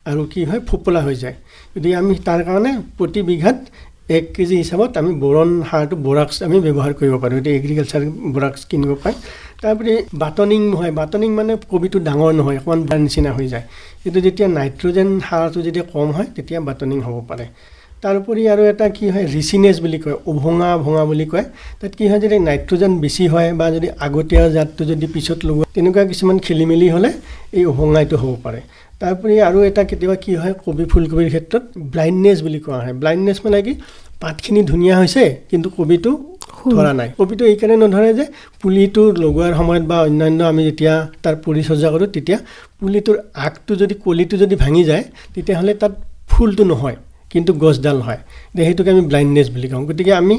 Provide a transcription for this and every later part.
আৰু কি হয় ফোপোলা হৈ যায়। গতিকে আমি তাৰ কাৰণে প্ৰতি বিঘাত 1 কেজি হিচাপত আমি বোৰণ সাৰটো বোৰাক্স আমি ব্যৱহাৰ কৰিব পাৰোঁ। এতিয়া এগ্ৰিকালচাৰ বোৰাক্স কিনিব পায়। তাৰপৰি বাটনিং নহয়, বাটনিং মানে কবিটো ডাঙৰ নহয়, অকণমান বাৰ নিচিনা হৈ যায়। কিন্তু যেতিয়া নাইট্ৰজেন সাৰটো যেতিয়া কম হয় তেতিয়া বাটনিং হ'ব পাৰে। তাৰোপৰি আৰু এটা কি হয় ৰিচিনেছ বুলি কয়, ভঙা বুলি কয়। তাত কি হয় যদি নাইট্ৰজেন বেছি হয় বা যদি আগতীয়া জাতটো যদি পিছত লগোৱা তেনেকুৱা কিছুমান খেলি মেলি হ'লে এই ভঙাইটো হ'ব পাৰে। তাৰোপৰি আৰু এটা কেতিয়াবা কি হয় ফুলকবিৰ ক্ষেত্ৰত ব্লাইণ্ডনেছ বুলি কোৱা হয়। ব্লাইণ্ডনেছ মানে কি পাতখিনি ধুনীয়া হৈছে কিন্তু কবিটো ধৰা নাই। কবিটো এইকাৰণে নধৰে যে পুলিটো লগোৱাৰ সময়ত বা অন্যান্য আমি যেতিয়া তাৰ পৰিচৰ্যা কৰোঁ তেতিয়া পুলিটোৰ আগটো যদি কলিটো যদি ভাঙি যায় তেতিয়াহ'লে তাত ফুলটো নহয় কিন্তু গছডাল হয়। সেইটোকে আমি ব্লাইণ্ডনেছ বুলি কওঁ। গতিকে আমি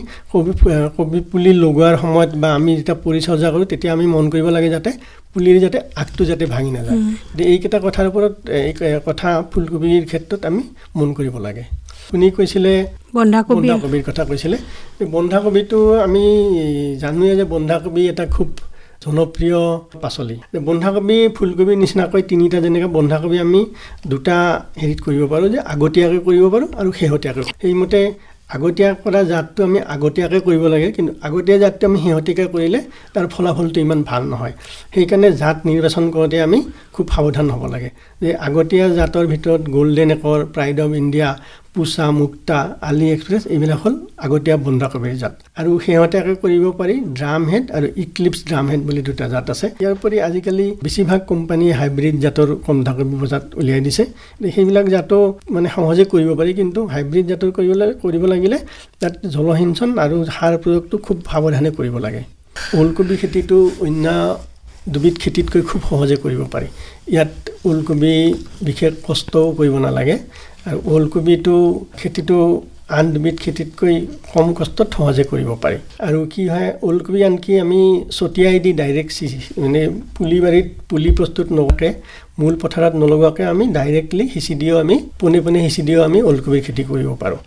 কবি পুলি লগোৱাৰ সময়ত বা আমি যেতিয়া পৰিচৰ্যা কৰোঁ তেতিয়া আমি মন কৰিব লাগে যাতে পুলিৰ যাতে আগটো যাতে ভাঙি নাযায়। এইকেইটা কথাৰ ওপৰত এই কথা ফুলকবিৰ ক্ষেত্ৰত আমি মন কৰিব লাগে। আপুনি কৈছিলে বন্ধাকবিৰ কথা কৈছিলে। বন্ধাকবিটো আমি জানোৱে যে বন্ধাকবি এটা খুব জনপ্ৰিয় পাচলি। বন্ধাকবি ফুলকবিৰ নিচিনাকৈ তিনিটা যেনেকৈ বন্ধাকবি আমি দুটা হেৰিত কৰিব পাৰোঁ যে আগতীয়াকৈ কৰিব পাৰোঁ আৰু শেহতীয়াকৈ। সেইমতে আগতীয়া কৰা জাতটো আমি আগতীয়াকৈ কৰিব লাগে, কিন্তু আগতীয়া জাতটো আমি শেহতীয়াকৈ কৰিলে তাৰ ফলাফলটো ইমান ভাল নহয়। সেইকাৰণে জাত নিৰ্বাচন কৰোঁতে আমি খুব সাৱধান হ'ব লাগে। যে আগতীয়া জাতৰ ভিতৰত গল্ডেন একৰ, pride of India, পুছা, Mukta, Ali express এইবিলাক হ'ল আগতীয়া বন্ধাকবিৰ জাত। আৰু শেহতীয়াকৈ কৰিব পাৰি ড্ৰাম হেড আৰু ইক্লিপছ ড্ৰাম হেড বুলি দুটা জাত আছে। ইয়াৰ উপৰি আজিকালি বেছিভাগ কোম্পানীয়ে হাইব্ৰিড জাতৰ বন্ধাকবি বজাৰত উলিয়াই দিছে। সেইবিলাক জাতো মানে সহজে কৰিব পাৰি, কিন্তু হাইব্ৰিড জাতৰ কৰিব লাগিলে তাত জলসিঞ্চন আৰু সাৰ প্ৰয়োগটো খুব সাৱধানে কৰিব লাগে। ওলকবি খেতিটো অন্য দুবিধ খেতিতকৈ খুব সহজে কৰিব পাৰি। ইয়াত ওলকবি বিশেষ কষ্টও কৰিব নালাগে আৰু ওলকবিটো খেতিটো আন দুবিধ খেতিতকৈ কম কষ্টত সহজে কৰিব পাৰি। আৰু কি হয় ওলকবি আনকি আমি ছটিয়াই দি ডাইৰেক্ট মানে পুলি বাৰীত পুলি প্ৰস্তুত নকৰাকৈ মূল পথাৰত নলগোৱাকৈ আমি ডাইৰেক্টলি সিঁচি দিও আমি পোনে সিঁচি দিও আমি ওলকবিৰ খেতি কৰিব পাৰোঁ।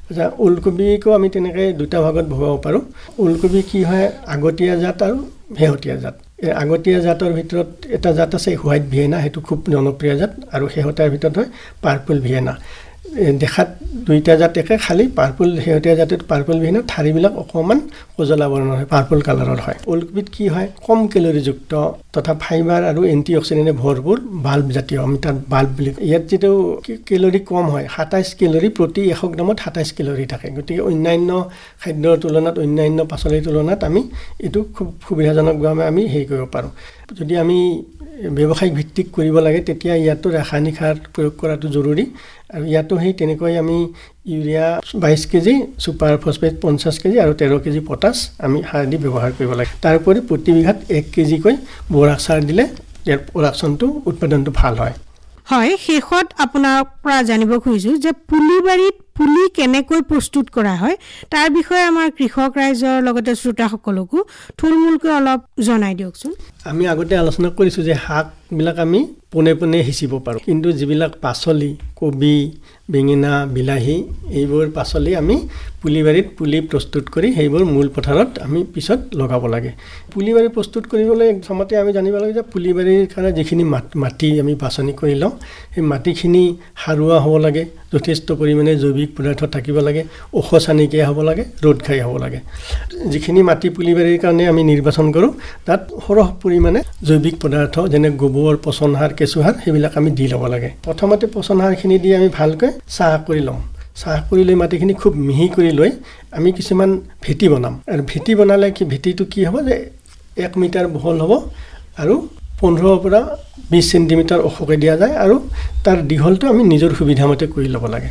ওলকবিকো আমি তেনেকৈ দুটা ভাগত ভগাব পাৰোঁ। ওলকবি কি হয় আগতীয়া জাত আৰু শেহতীয়া জাত। আগতীয়া জাতৰ ভিতৰত এটা জাত আছে হোৱাইট ভিয়েনা, সেইটো খুব জনপ্ৰিয় জাত। আৰু শেহতীয়াৰ ভিতৰত হয় পাৰ্পল ভিয়েনা। দেখাত দুইটা জাত একে, খালি শেহতীয়া জাতত পাৰ্পল ভিয়েনা ঠাৰিবিলাক অকণমান কজলা বৰণৰ হয়, পাৰ্পল কালাৰৰ হয়। ওলকবিত কি হয় কম কেলৰিযুক্ত তথা ফাইবাৰ আৰু এণ্টি অক্সিডেণ্টে ভৰপূৰ বাল্ব জাতীয়, আমি তাত বাল্ব বুলি কওঁ। ইয়াত যিটো কেলৰি কম হয় 27 কেলৰি প্ৰতি 100 গ্ৰামত 27 কেলৰি থাকে। গতিকে অন্যান্য খাদ্যৰ তুলনাত অন্যান্য পাচলিৰ তুলনাত আমি এইটো খুব সুবিধাজনকভাৱে আমি হেৰি কৰিব পাৰোঁ। যদি আমি ব্যৱসায়িক ভিত্তিক কৰিব লাগে তেতিয়া ইয়াতো ৰাসায়নিক সাৰ প্ৰয়োগ কৰাটো জৰুৰী। আৰু ইয়াতো সেই তেনেকৈ আমি urea 22 KG, super phosphate 50 KG আৰু 13 কেজি পটাছ আমি সাৰ দি ব্যৱহাৰ কৰিব লাগে। তাৰোপৰি প্ৰতি বিঘাত 1 কেজিকৈ বোৰাক্স সাৰ দিলে ইয়াৰ প্ৰডাকশ্যনটো উৎপাদনটো ভাল হয়। হয়, শেষত আপোনাৰ পৰা জানিব খুজিছোঁ যে পুলি বাৰীত পুলি কেনেকৈ প্ৰস্তুত কৰা হয় তাৰ বিষয়ে আমাৰ কৃষক ৰাইজৰ লগতে শ্ৰোতাসকলকো থুলমূলকৈ অলপ জনাই দিয়কচোন। আমি আগতে আলোচনা কৰিছোঁ যে শাকবিলাক আমি পোনে সিঁচিব পাৰোঁ, কিন্তু যিবিলাক পাচলি কবি, বেঙেনা, বিলাহী এইবোৰ পাচলি আমি পুলিবাৰীত পুলি প্ৰস্তুত কৰি সেইবোৰ মূল পথাৰত আমি পিছত লগাব লাগে। পুলিবাৰী প্ৰস্তুত কৰিবলৈ প্ৰথমতে আমি জানিব লাগে যে পুলিবাৰীৰ কাৰণে যিখিনি মাটি আমি বাছনি কৰি লওঁ সেই মাটিখিনি সাৰুৱা হ'ব লাগে, যথেষ্ট পৰিমাণে জৈৱিক পদাৰ্থ থাকিব লাগে, ওখ চানিকীয়া হ'ব লাগে, ৰ'দ ঘাই হ'ব লাগে। যিখিনি মাটি পুলিবাৰীৰ কাৰণে আমি নিৰ্বাচন কৰোঁ তাত সৰহ পৰিমাণে জৈৱিক পদাৰ্থ যেনে গোবৰ, পচন সাৰ, কেঁচু সাৰ সেইবিলাক আমি দি ল'ব লাগে। প্ৰথমতে পচন সাৰখিনি দি আমি ভালকৈ চাহ কৰি লওঁ। চাহ কৰি লৈ মাটিখিনি খুব মিহি কৰি লৈ আমি কিছুমান ভেটি বনাম। আৰু ভেটি বনালে ভেটিটো কি হ'ব যে 1 মিটাৰ বহল হ'ব আৰু 15 পৰা 20 চেণ্টিমিটাৰ ওখকৈ দিয়া যায় আৰু তাৰ দীঘলটো আমি নিজৰ সুবিধামতে কৰি ল'ব লাগে।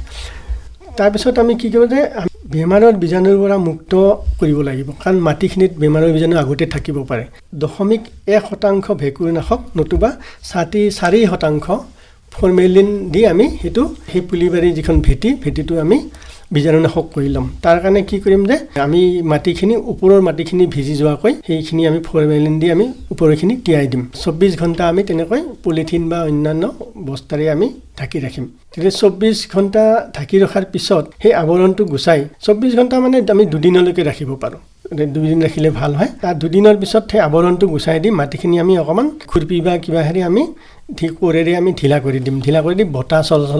তাৰপিছত আমি কি কৰোঁ যে বেমাৰৰ বীজাণুৰ পৰা মুক্ত কৰিব লাগিব, কাৰণ মাটিখিনিত বেমাৰৰ বীজাণু আগতে থাকিব পাৰে। 0.1% ভেঁকুৰনাশক নতুবা 4% ফৰ্মেলিন দি আমি সেই পুলিবাৰীৰ যিখন ভেটিটো আমি বীজাণুনাশক কৰি ল'ম। তাৰ কাৰণে কি কৰিম যে আমি মাটিখিনি ওপৰৰ মাটিখিনি ভিজি যোৱাকৈ সেইখিনি আমি ফৰ্মেলিন দি আমি ওপৰখিনি তিয়াই দিম। 24 ঘণ্টা আমি তেনেকৈ পলিথিন বা অন্যান্য বস্তাৰে আমি ঢাকি ৰাখিম। তেতিয়া 24 ঘণ্টা ঢাকি ৰখাৰ পিছত সেই আৱৰণটো গুচাই 24 ঘণ্টা মানে আমি 2 দিনলৈকে ৰাখিব পাৰোঁ। 2 দিন ৰাখিলে ভাল হয়। তাৰ 2 দিনৰ পিছত সেই আৱৰণটো গুচাই দি মাটিখিনি আমি অকণমান খুৰপি বা কিবা হেৰি আমি কোৰেৰে আমি ঢিলা কৰি দিম। ঢিলা কৰি দি বতাহ চলাচল